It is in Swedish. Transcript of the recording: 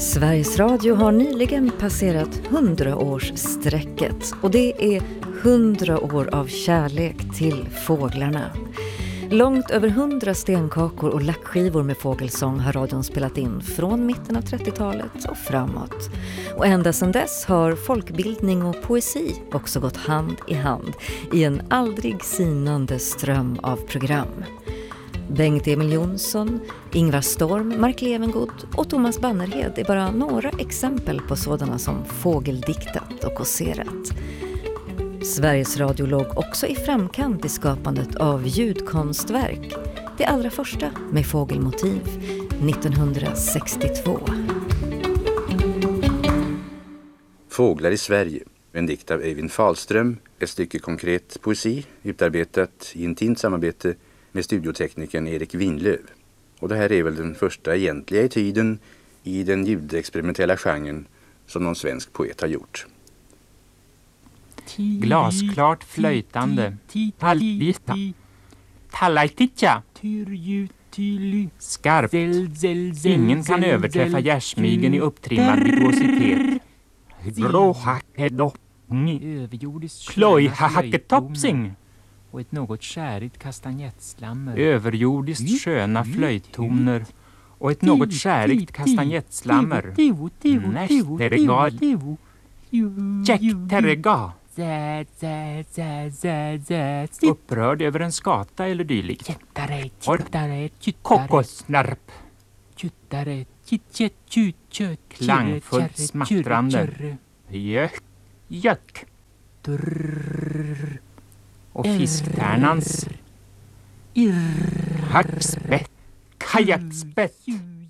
Sveriges Radio har nyligen passerat 100-årssträcket och det är 100 år av kärlek till fåglarna. Långt över 100 stenkakor och lackskivor med fågelsång har radion spelat in från mitten av 30-talet och framåt. Och ända sedan dess har folkbildning och poesi också gått hand i hand i en aldrig sinande ström av program. Bengt Emil Jonsson, Ingvar Storm, Mark Levengood och Thomas Bannerhed är bara några exempel på sådana som fågeldiktat och kåserat. Sveriges Radio låg också i framkant i skapandet av ljudkonstverk. Det allra första med fågelmotiv 1962. Fåglar i Sverige, en dikt av Eivind Fahlström, ett stycke konkret poesi utarbetat i intimt samarbete med studioteknikern Erik Winlöv. Och det här är väl den första egentliga etyden i den ljudexperimentella genren som någon svensk poet har gjort. Glasklart flöjtande, halvvita, tallaititja, skarpt, ingen kan överträffa gärsmygen i upptrimmad virtuositet. Klojhahacketopsing och ett något skärigt kastanjettslammer. Överjordiskt sköna flöjtoner och ett något skärigt kastanjettslammer. Nästerega, jäkterega. Upprörd över en skata eller dylikt. Kokosnarp. Klangfullt smattrande. Jök. Och fisktärnans hackspett, kajackspett.